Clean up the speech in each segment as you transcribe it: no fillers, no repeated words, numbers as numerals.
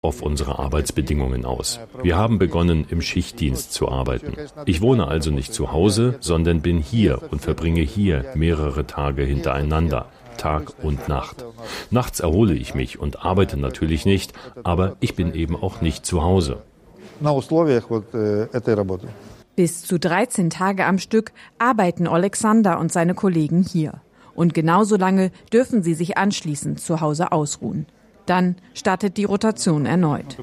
auf unsere Arbeitsbedingungen aus. Wir haben begonnen, im Schichtdienst zu arbeiten. Ich wohne also nicht zu Hause, sondern bin hier und verbringe hier mehrere Tage hintereinander, Tag und Nacht. Nachts erhole ich mich und arbeite natürlich nicht, aber ich bin eben auch nicht zu Hause. Bis zu 13 Tage am Stück arbeiten Alexander und seine Kollegen hier. Und genauso lange dürfen sie sich anschließend zu Hause ausruhen. Dann startet die Rotation erneut.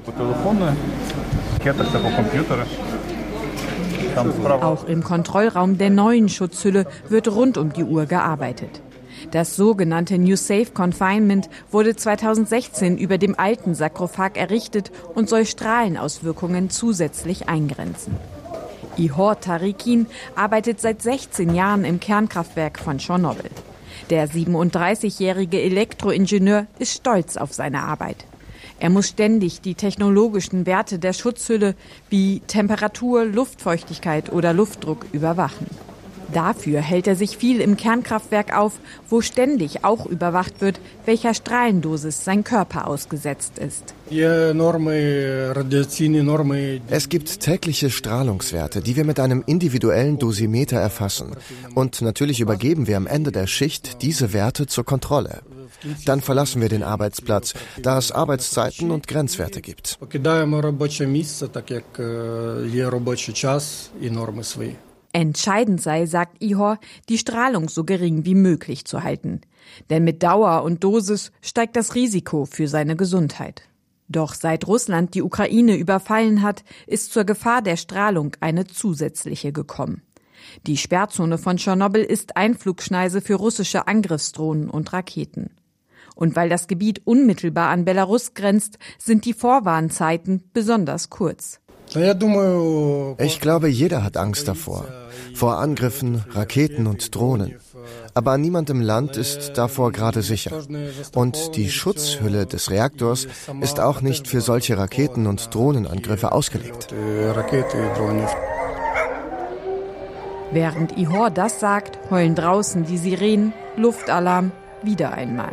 Auch im Kontrollraum der neuen Schutzhülle wird rund um die Uhr gearbeitet. Das sogenannte New Safe Confinement wurde 2016 über dem alten Sarkophag errichtet und soll Strahlenauswirkungen zusätzlich eingrenzen. Ihor Tarikin arbeitet seit 16 Jahren im Kernkraftwerk von Tschernobyl. Der 37-jährige Elektroingenieur ist stolz auf seine Arbeit. Er muss ständig die technologischen Werte der Schutzhülle wie Temperatur, Luftfeuchtigkeit oder Luftdruck überwachen. Dafür hält er sich viel im Kernkraftwerk auf, wo ständig auch überwacht wird, welcher Strahlendosis sein Körper ausgesetzt ist. Es gibt tägliche Strahlungswerte, die wir mit einem individuellen Dosimeter erfassen. Und natürlich übergeben wir am Ende der Schicht diese Werte zur Kontrolle. Dann verlassen wir den Arbeitsplatz, da es Arbeitszeiten und Grenzwerte gibt. Entscheidend sei, sagt Ihor, die Strahlung so gering wie möglich zu halten. Denn mit Dauer und Dosis steigt das Risiko für seine Gesundheit. Doch seit Russland die Ukraine überfallen hat, ist zur Gefahr der Strahlung eine zusätzliche gekommen. Die Sperrzone von Tschernobyl ist Einflugschneise für russische Angriffsdrohnen und Raketen. Und weil das Gebiet unmittelbar an Belarus grenzt, sind die Vorwarnzeiten besonders kurz. Ich glaube, jeder hat Angst davor. Vor Angriffen, Raketen und Drohnen. Aber niemand im Land ist davor gerade sicher. Und die Schutzhülle des Reaktors ist auch nicht für solche Raketen- und Drohnenangriffe ausgelegt. Während Ihor das sagt, heulen draußen die Sirenen, Luftalarm, wieder einmal.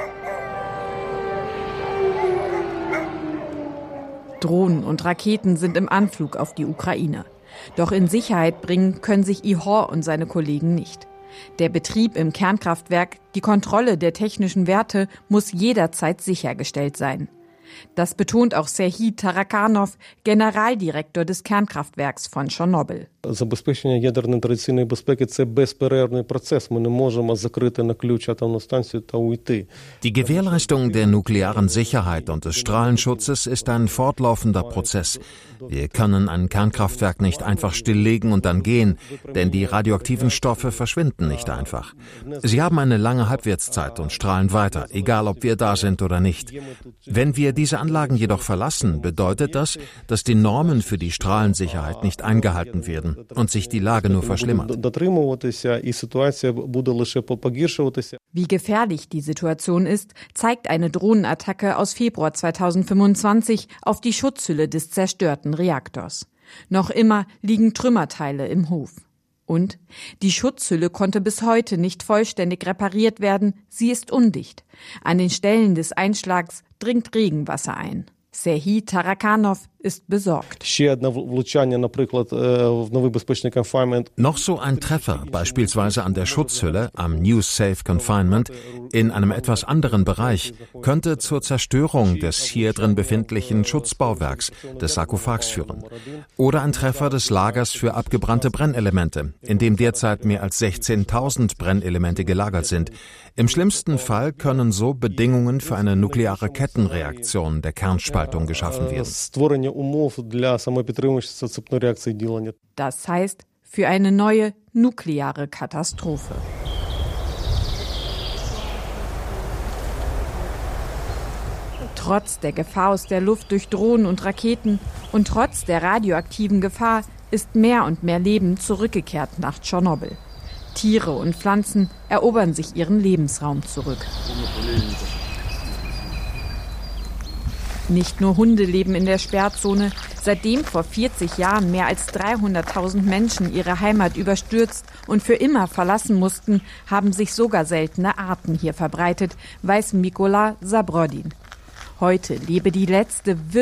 Drohnen und Raketen sind im Anflug auf die Ukraine. Doch in Sicherheit bringen können sich Ihor und seine Kollegen nicht. Der Betrieb im Kernkraftwerk, die Kontrolle der technischen Werte muss jederzeit sichergestellt sein. Das betont auch Serhij Tarakanov, Generaldirektor des Kernkraftwerks von Tschernobyl. Забезпечення ядерної традиційної безпеки – це безперервний процес. Ми не можемо закрити на ключ атомну станцію та уйти. Die Gewährleistung der nuklearen Sicherheit und des Strahlenschutzes ist ein fortlaufender Prozess. Wir können ein Kernkraftwerk nicht einfach stilllegen und dann gehen, denn die radioaktiven Stoffe verschwinden nicht einfach. Sie haben eine lange Halbwertszeit und strahlen weiter, egal ob wir da sind oder nicht. Wenn wir diese Anlagen jedoch verlassen, bedeutet das, dass die Normen für die Strahlensicherheit nicht eingehalten werden und sich die Lage nur verschlimmert. Wie gefährlich die Situation ist, zeigt eine Drohnenattacke aus Februar 2025 auf die Schutzhülle des zerstörten Reaktors. Noch immer liegen Trümmerteile im Hof. Und die Schutzhülle konnte bis heute nicht vollständig repariert werden, sie ist undicht. An den Stellen des Einschlags dringt Regenwasser ein. Serhij Tarakanov ist besorgt. Noch so ein Treffer, beispielsweise an der Schutzhülle, am New Safe Confinement, in einem etwas anderen Bereich, könnte zur Zerstörung des hier drin befindlichen Schutzbauwerks, des Sarkophags führen. Oder ein Treffer des Lagers für abgebrannte Brennelemente, in dem derzeit mehr als 16.000 Brennelemente gelagert sind. Im schlimmsten Fall können so Bedingungen für eine nukleare Kettenreaktion der Kernspaltung geschaffen werden. Das heißt, für eine neue nukleare Katastrophe. Trotz der Gefahr aus der Luft durch Drohnen und Raketen und trotz der radioaktiven Gefahr ist mehr und mehr Leben zurückgekehrt nach Tschernobyl. Tiere und Pflanzen erobern sich ihren Lebensraum zurück. Nicht nur Hunde leben in der Sperrzone. Seitdem vor 40 Jahren mehr als 300.000 Menschen ihre Heimat überstürzt und für immer verlassen mussten, haben sich sogar seltene Arten hier verbreitet, weiß Mykola Zabrodin. Heute lebe die letzte